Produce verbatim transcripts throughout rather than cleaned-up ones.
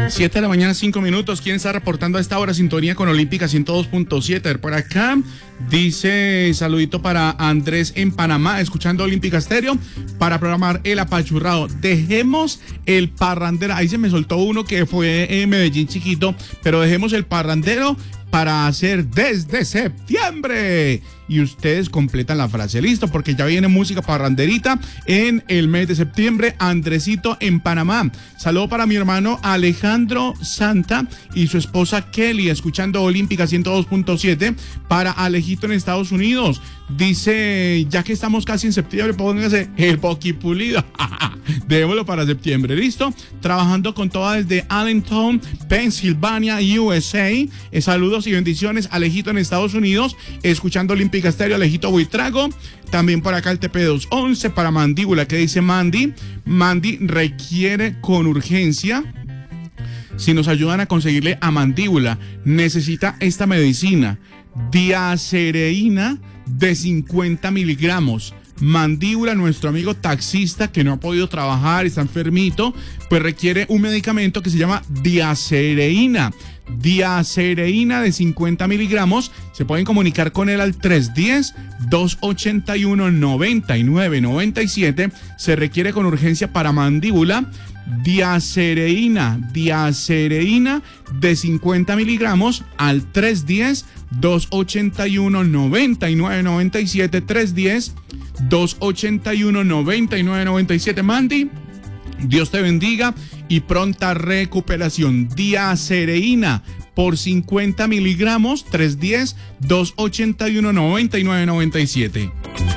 siete de la mañana, cinco minutos. ¿Quién está reportando a esta hora sintonía con Olímpica ciento dos punto siete? Por acá dice saludito para Andrés en Panamá, escuchando Olímpica Estéreo para programar el apachurrado. Dejemos el parrandero. Ahí se me soltó uno que fue en Medellín chiquito, pero dejemos el parrandero para hacer desde septiembre. Y ustedes completan la frase, listo, porque ya viene música parranderita en el mes de septiembre. Andresito en Panamá. Saludo para mi hermano Alejandro Santa y su esposa Kelly, escuchando Olímpica ciento dos punto siete. Para Alejito en Estados Unidos. Dice, ya que estamos casi en septiembre, póngase el poquipulido. Dejémoslo para septiembre, listo. Trabajando con toda desde Allentown, Pensilvania, U S A. Eh, saludos y bendiciones, Alejito en Estados Unidos, escuchando Olímpica Estéreo, Alejito Buitrago. También por acá el T P doscientos once para Mandíbula, que dice Mandy. Mandy requiere con urgencia. Si nos ayudan a conseguirle a Mandíbula, necesita esta medicina, diacereína de cincuenta miligramos. Mandíbula, nuestro amigo taxista que no ha podido trabajar, está enfermito, pues requiere un medicamento que se llama diacereína. Diacereína de cincuenta miligramos. Se pueden comunicar con él al tres uno cero, dos ocho uno, nueve nueve nueve siete. Se requiere con urgencia para Mandíbula. Diacereína, diacereína de cincuenta miligramos al tres uno cero, dos ocho uno, nueve nueve nueve siete. tres uno cero, dos ocho uno, nueve nueve nueve siete. Mandy, Dios te bendiga y pronta recuperación. Diacereína por cincuenta miligramos, tres uno cero, dos ocho uno, nueve nueve nueve siete.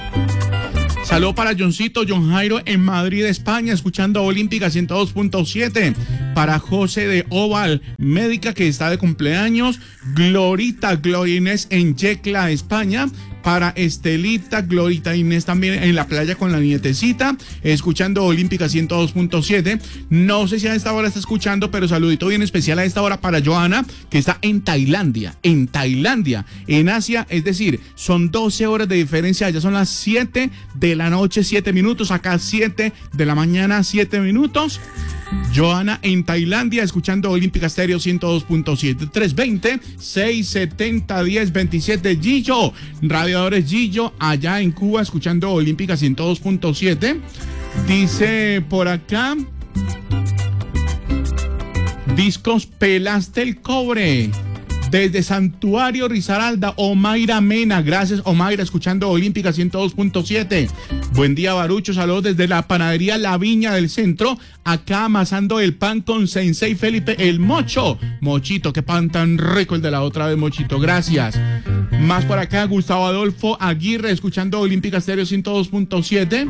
Saludo para Johncito, John Jairo en Madrid, España, escuchando Olímpica ciento dos punto siete. Para José de Oval, médica que está de cumpleaños. Glorita, Gloria Inés en Yecla, España. Para Estelita, Glorita Inés también en la playa con la nietecita, escuchando Olímpica ciento dos punto siete. No sé si a esta hora está escuchando, pero saludito bien especial a esta hora para Joana, que está en Tailandia, en Tailandia, en Asia, es decir, son doce horas de diferencia, allá son las siete de la noche, siete minutos, acá siete de la mañana, siete minutos. Joana en Tailandia, escuchando Olímpica Estéreo ciento dos punto siete. tres dos cero, seis siete cero, uno cero dos siete. Gillo, Radiadores Gillo, allá en Cuba, escuchando Olímpica ciento dos punto siete. Dice por acá, Discos Pelaste el Cobre. Desde Santuario Risaralda, Omaira Mena. Gracias, Omaira, escuchando Olímpica ciento dos punto siete. Buen día, Barucho. Saludos desde la panadería La Viña del Centro. Acá amasando el pan con Sensei Felipe el Mocho. Mochito, qué pan tan rico el de la otra vez, Mochito. Gracias. Más por acá, Gustavo Adolfo Aguirre, escuchando Olímpica Estéreo ciento dos punto siete.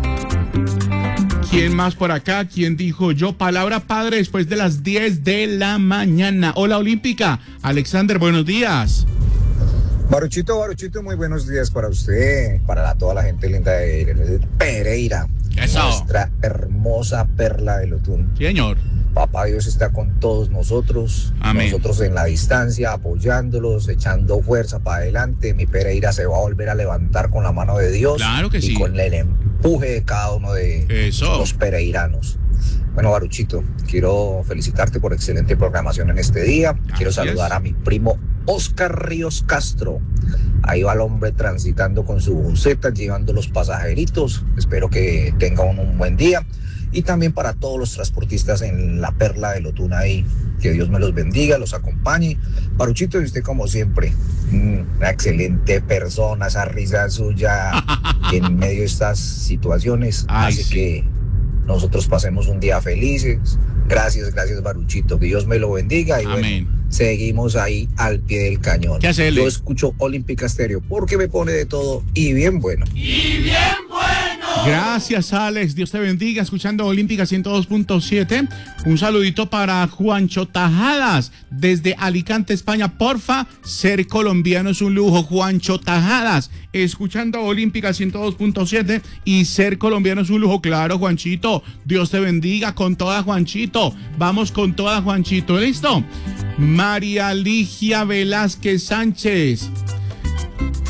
¿Quién más por acá? ¿Quién dijo yo? Palabra padre después de las diez de la mañana. Hola, Olímpica. Alexander, buenos días. Baruchito, Baruchito, muy buenos días para usted, para la, toda la gente linda de Pereira. Eso. Nuestra hermosa perla del Otún. Señor. Papá Dios está con todos nosotros. Amén. Nosotros en la distancia, apoyándolos, echando fuerza para adelante. Mi Pereira se va a volver a levantar con la mano de Dios. Claro que y sí. con el empuje de cada uno de Eso. los pereiranos. Bueno, Baruchito, quiero felicitarte por excelente programación en este día. Así Quiero saludar es. a mi primo Oscar Ríos Castro. Ahí va el hombre transitando con su buseta, llevando los pasajeritos. Espero que tenga un, un buen día. Y también para todos los transportistas en la perla del Otún ahí. Que Dios me los bendiga, los acompañe. Baruchito, y usted como siempre, una excelente persona, esa risa suya en medio de estas situaciones. Ay, hace sí. que nosotros pasemos un día felices. Gracias, gracias, Baruchito. Que Dios me lo bendiga. Y Amén. bueno, seguimos ahí al pie del cañón. ¿Qué hacerle? Yo escucho Olímpica Estéreo porque me pone de todo y bien bueno. Y bien bueno. Gracias, Alex. Dios te bendiga. Escuchando Olímpica ciento dos punto siete. Un saludito para Juancho Tajadas desde Alicante, España. Porfa, ser colombiano es un lujo. Juancho Tajadas, escuchando Olímpica ciento dos punto siete. Y ser colombiano es un lujo. Claro, Juanchito. Dios te bendiga con toda, Juanchito. Vamos con toda, Juanchito. ¿Listo? María Ligia Velázquez Sánchez.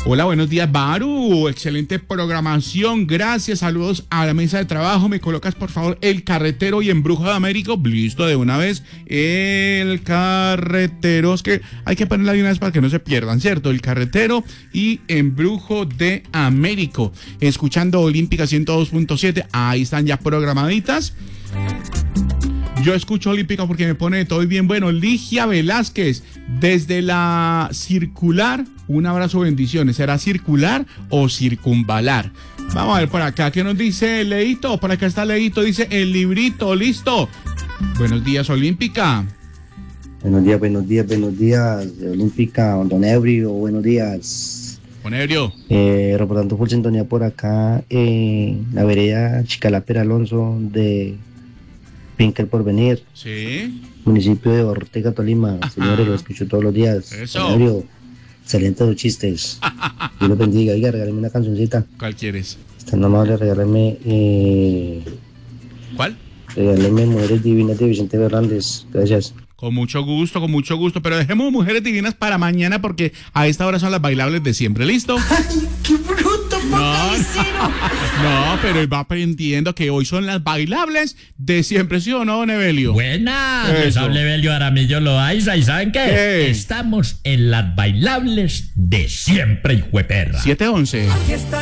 Hola, buenos días, Baru. Excelente programación. Gracias. Saludos a la mesa de trabajo. Me colocas, por favor, El Carretero y Embrujo de Américo. Listo, de una vez. El Carretero. Es que hay que ponerla de una vez para que no se pierdan, ¿cierto? El Carretero y Embrujo de Américo. Escuchando Olímpica ciento dos punto siete. Ahí están ya programaditas. Yo escucho Olímpica porque me pone todo bien. Bueno, Ligia Velázquez, desde la circular, un abrazo, bendiciones. ¿Será circular o circunvalar? Vamos a ver por acá, ¿qué nos dice Leito? Por acá está Leito, dice el librito, listo. Buenos días, Olímpica. Buenos días, buenos días, buenos días, Olímpica, Don Ebrio, buenos días. Don Ebrio. Eh, reportando full sintonía por acá, eh, la vereda Chicalapera Alonso de Finca El Porvenir, sí, municipio de Ortega, Tolima. Ajá. Señores, lo escucho todos los días. Eso. Ebrio, excelente los chistes. Dios los bendiga. Oiga, regáleme una cancioncita. ¿Cuál quieres? Tan amable, regáleme. Eh, ¿Cuál? Regáleme Mujeres Divinas de Vicente Fernández. Gracias. Con mucho gusto, con mucho gusto, pero dejemos Mujeres Divinas para mañana porque a esta hora son las bailables de siempre, ¿listo? ¡Ay, qué bruto! No, no, pero él va aprendiendo que hoy son las bailables de siempre, ¿sí o no, don Evelio? Buenas, les habla Evelio Aramillo Loaiza, ¿y saben qué? ¿Qué? Estamos en las bailables de siempre, hijueperra. siete once.